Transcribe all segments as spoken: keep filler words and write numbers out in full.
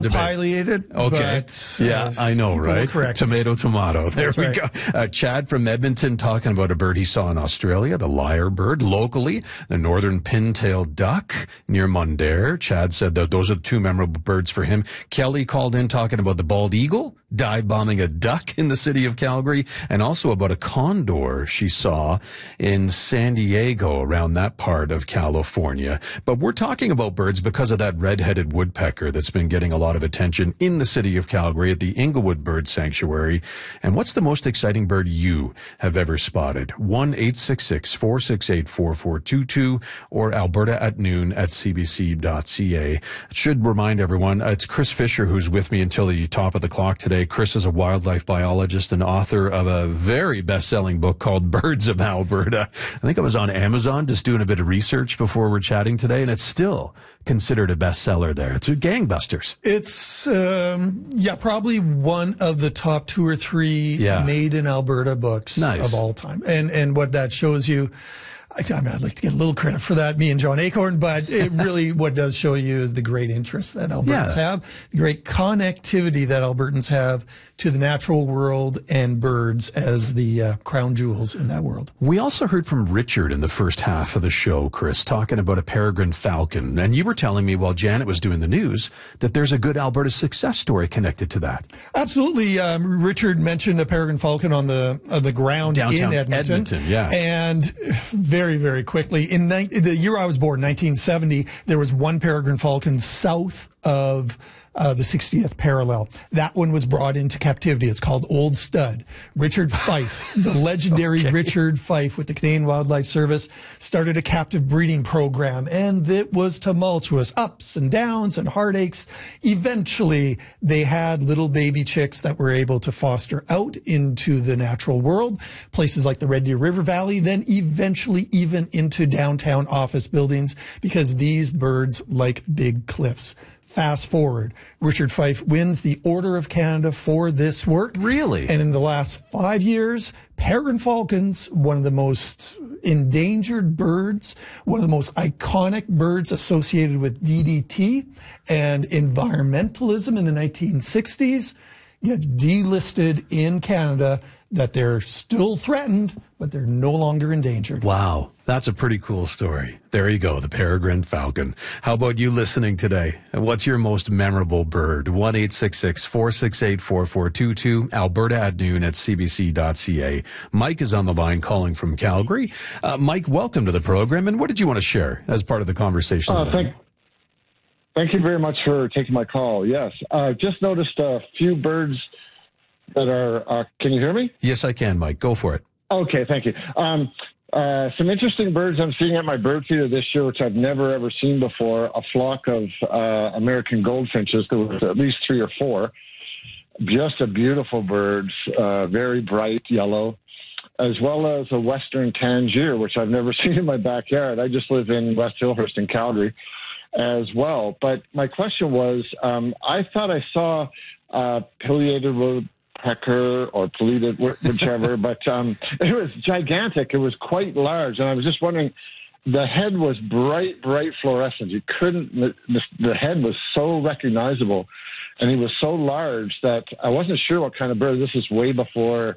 Pileated. Okay. But, yeah, uh, I know, right? Correct. Tomato, tomato. There That's we right. go. Uh, Chad from Edmonton talking about a bird he saw in Australia, the lyre bird. Locally, the northern pin-tailed duck near Mundare. Chad said that those are the two memorable birds for him. Kelly called in talking about the bald eagle, dive bombing a duck in the city of Calgary, and also about a condor she saw in San Diego, around that part of California. But we're talking about birds because of that red-headed woodpecker that's been getting a lot of attention in the city of Calgary at the Inglewood Bird Sanctuary. And what's the most exciting bird you have ever spotted? one eight six six, four six eight, four four two two or Alberta at noon at c b c dot c a. Should remind everyone, it's Chris Fisher who's with me until the top of the clock today. Chris is a wildlife biologist and author of a very best-selling book called Birds of Alberta. I think I was on Amazon just doing a bit of research before we're chatting today, and it's still considered a bestseller there. It's gangbusters. It's, um, yeah, probably one of the top two or three Yeah. made in Alberta books Nice. of all time. And, and what that shows you, I, I mean, I'd like to get a little credit for that, me and John Acorn, but it really, what does show you is the great interest that Albertans Yeah. have, the great connectivity that Albertans have to the natural world and birds as the uh, crown jewels in that world. We also heard from Richard in the first half of the show, Chris, talking about a peregrine falcon. And you were telling me while Janet was doing the news that there's a good Alberta success story connected to that. Absolutely. Um, Richard mentioned a peregrine falcon on the uh, the ground Downtown in Edmonton. Edmonton, yeah. And very, very quickly, in ni- the year I was born, nineteen seventy, there was one peregrine falcon south of uh, the sixtieth parallel. That one was brought into captivity. It's called Old Stud. Richard Fife, the legendary Okay. Richard Fife with the Canadian Wildlife Service, started a captive breeding program, and it was tumultuous, ups and downs and heartaches. Eventually, they had little baby chicks that were able to foster out into the natural world, places like the Red Deer River Valley, then eventually even into downtown office buildings, because these birds like big cliffs. Fast forward, Richard Fife wins the Order of Canada for this work. Really? And in the last five years, peregrine falcons, one of the most endangered birds, one of the most iconic birds associated with D D T and environmentalism in the nineteen sixties, get delisted in Canada, that they're still threatened, but they're no longer endangered. Wow, that's a pretty cool story. There you go, the peregrine falcon. How about you listening today? And what's your most memorable bird? one eight six six, four six eight, four four two two, Alberta at noon at c b c dot c a. Mike is on the line calling from Calgary. Uh, Mike, welcome to the program. And what did you want to share as part of the conversation? Uh, today? thank, thank you very much for taking my call. Yes, I've just noticed a few birds that are, uh, can you hear me? Yes, I can, Mike. Go for it. Okay, thank you. Um, uh, some interesting birds I'm seeing at my bird feeder this year, which I've never, ever seen before. A flock of uh, American goldfinches. There was at least three or four. Just a beautiful birds, uh, very bright yellow, as well as a western tangier, which I've never seen in my backyard. I just live in West Hillhurst in Calgary as well. But my question was, um, I thought I saw uh, pileated woodpecker or pileated, whichever, but um, it was gigantic. It was quite large, and I was just wondering, the head was bright, bright fluorescent. You couldn't, the, the head was so recognizable, and he was so large that I wasn't sure what kind of bird. This is way before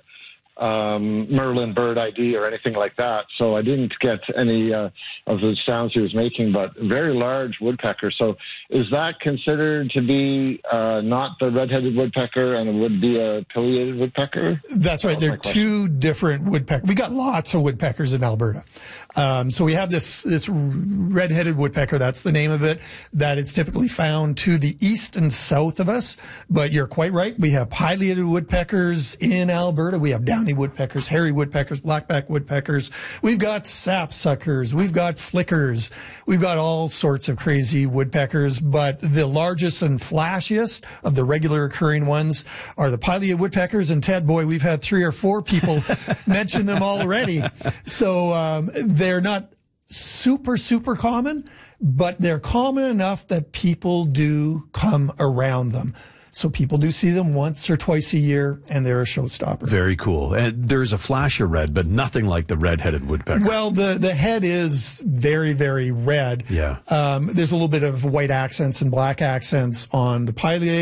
um, Merlin bird I D or anything like that, so I didn't get any uh, of the sounds he was making, but very large woodpecker. So is that considered to be uh, not the red-headed woodpecker, and it would be a pileated woodpecker? That's right. That was They're my question. two different woodpeckers. We got lots of woodpeckers in Alberta. Um, so we have this this red-headed woodpecker. That's the name of it. That it's typically found to the east and south of us. But you're quite right. We have pileated woodpeckers in Alberta. We have downy woodpeckers, hairy woodpeckers, blackback woodpeckers. We've got sapsuckers. We've got flickers. We've got all sorts of crazy woodpeckers. But the largest and flashiest of the regular occurring ones are the pileated woodpeckers. And Ted, boy, we've had three or four people mention them already. So um, they're not super, super common, but they're common enough that people do come around them. So people do see them once or twice a year, and they're a showstopper. Very cool. And there's a flash of red, but nothing like the red-headed woodpecker. Well, the, the head is very, very red. Yeah. Um, there's a little bit of white accents and black accents on the pileated.